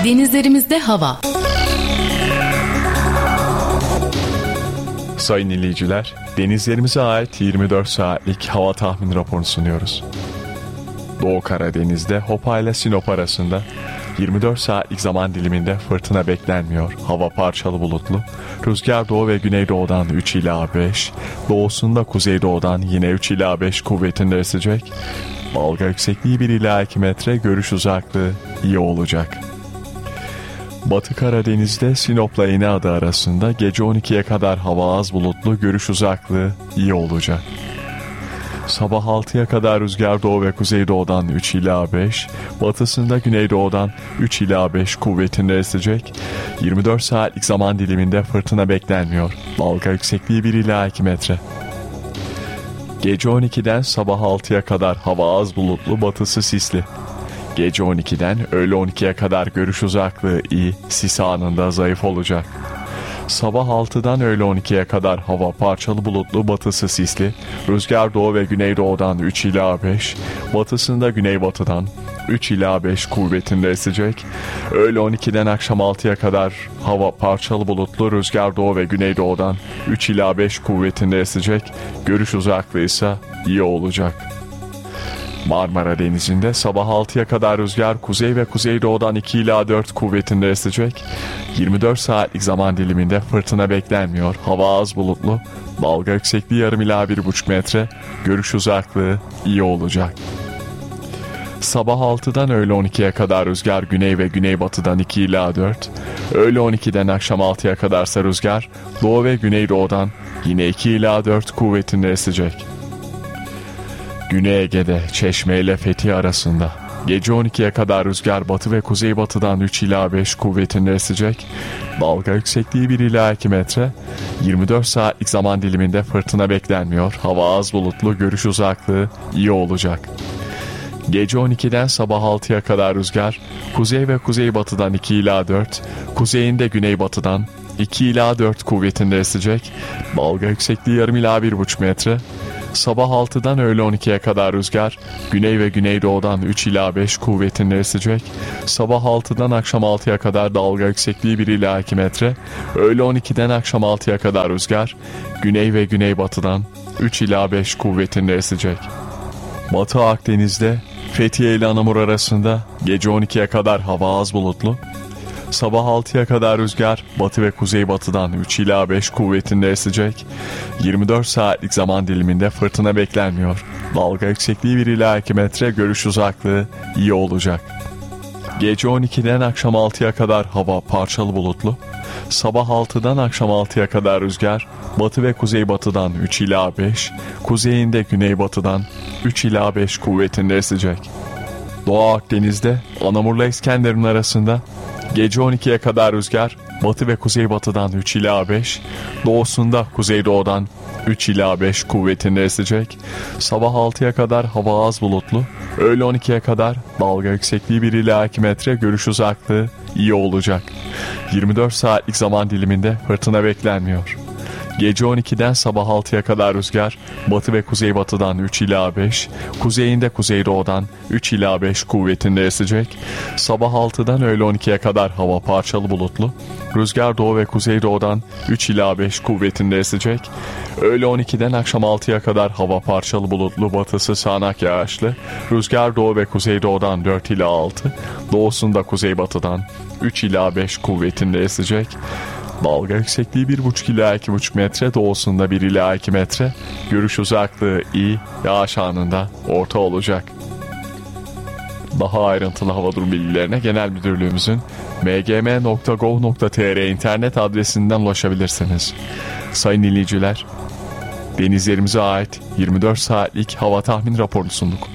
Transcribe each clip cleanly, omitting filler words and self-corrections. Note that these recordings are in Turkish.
Denizlerimizde hava. Sayın dinleyiciler, denizlerimize ait 24 saatlik hava tahmin raporunu sunuyoruz. Doğu Karadeniz'de Hopa ile Sinop arasında 24 saatlik zaman diliminde fırtına beklenmiyor. Hava parçalı bulutlu. Rüzgar doğu ve güneydoğudan 3 ila 5, doğusunda kuzeydoğudan yine 3 ila 5 kuvvetinde esecek. Dalga yüksekliği 1 ila 2 metre, görüş uzaklığı iyi olacak. Batı Karadeniz'de Sinop'la İnegöl arasında gece 12'ye kadar hava az bulutlu, görüş uzaklığı iyi olacak. Sabah 6'ya kadar rüzgar doğu ve kuzeydoğudan 3 ila 5, batısında güneydoğudan 3 ila 5 kuvvetinde esecek. 24 saatlik zaman diliminde fırtına beklenmiyor. Dalga yüksekliği 1 ila 2 metre. Gece 12'den sabah 6'ya kadar hava az bulutlu, batısı sisli. Gece 12'den öğle 12'ye kadar görüş uzaklığı iyi, sis anında zayıf olacak. Sabah 6'dan öğle 12'ye kadar hava parçalı bulutlu, batısı sisli. Rüzgar doğu ve güneydoğudan 3 ila 5, batısında güneybatıdan 3 ila 5 kuvvetinde esecek. Öğle 12'den akşam 6'ya kadar hava parçalı bulutlu, rüzgar doğu ve güneydoğudan 3 ila 5 kuvvetinde esecek. Görüş uzaklığı ise iyi olacak. Marmara Denizi'nde sabah 6'ya kadar rüzgar kuzey ve kuzeydoğudan 2 ila 4 kuvvetinde esecek. 24 saatlik zaman diliminde fırtına beklenmiyor. Hava az bulutlu. Dalga yüksekliği yarım ila 1,5 metre. Görüş uzaklığı iyi olacak. Sabah 6'dan öğle 12'ye kadar rüzgar güney ve güneybatıdan 2 ila 4. Öğle 12'den akşam 6'ya kadarsa rüzgar doğu ve güneydoğudan yine 2 ila 4 kuvvetinde esecek. Güney Ege'de Çeşme ile Fethiye arasında gece 12'ye kadar rüzgar batı ve kuzeybatıdan 3 ila 5 kuvvetinde esecek. Dalga yüksekliği 1 ila 2 metre. 24 saatlik zaman diliminde fırtına beklenmiyor. Hava az bulutlu, görüş uzaklığı iyi olacak. Gece 12'den sabah 6'ya kadar rüzgar kuzey ve kuzeybatıdan 2 ila 4, kuzeyinde güneybatıdan 2 ila 4 kuvvetinde esecek. Dalga yüksekliği yarım ila 1,5 metre. Sabah 6'dan öğle 12'ye kadar rüzgar güney ve güneydoğudan 3 ila 5 kuvvetinde esecek. Sabah 6'dan akşam 6'ya kadar dalga yüksekliği 1 ila 2 metre. Öğle 12'den akşam 6'ya kadar rüzgar güney ve güneybatıdan 3 ila 5 kuvvetinde esecek. Batı Akdeniz'de Fethiye ile Anamur arasında gece 12'ye kadar hava az bulutlu. Sabah 6'ya kadar rüzgar batı ve kuzeybatıdan 3 ila 5 kuvvetinde esecek. 24 saatlik zaman diliminde fırtına beklenmiyor. Dalga yüksekliği 1 ila 2 metre, görüş uzaklığı iyi olacak. Gece 12'den akşam 6'ya kadar hava parçalı bulutlu. Sabah 6'dan akşam 6'ya kadar rüzgar batı ve kuzeybatıdan 3 ila 5, kuzeyinde güneybatıdan 3 ila 5 kuvvetinde esecek. Doğu Akdeniz'de Anamur'la İskenderun arasında gece 12'ye kadar rüzgar batı ve kuzeybatıdan 3 ila 5, doğusunda kuzeydoğudan 3 ila 5 kuvvetinde esecek. Sabah 6'ya kadar hava az bulutlu. Öğle 12'ye kadar dalga yüksekliği 1 ila 2 metre, görüş uzaklığı iyi olacak. 24 saatlik zaman diliminde fırtına beklenmiyor. Gece 12'den sabah 6'ya kadar rüzgar batı ve kuzeybatıdan 3 ila 5, kuzeyinde kuzeydoğudan 3 ila 5 kuvvetinde esecek. Sabah 6'dan öğle 12'ye kadar hava parçalı bulutlu. Rüzgar doğu ve kuzeydoğudan 3 ila 5 kuvvetinde esecek. Öğle 12'den akşam 6'ya kadar hava parçalı bulutlu, batısı sağanak yağışlı. Rüzgar doğu ve kuzeydoğudan 4 ila 6, doğusunda kuzeybatıdan 3 ila 5 kuvvetinde esecek. Dalga yüksekliği 1,5 ila 2,5 metre, doğusunda 1 ila 2 metre, görüş uzaklığı iyi, yağış anında orta olacak. Daha ayrıntılı hava durum bilgilerine Genel Müdürlüğümüzün mgm.gov.tr internet adresinden ulaşabilirsiniz. Sayın dinleyiciler, denizlerimize ait 24 saatlik hava tahmin raporunu sunduk.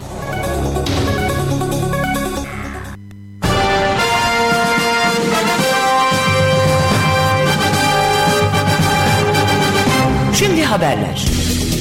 Şimdi haberler.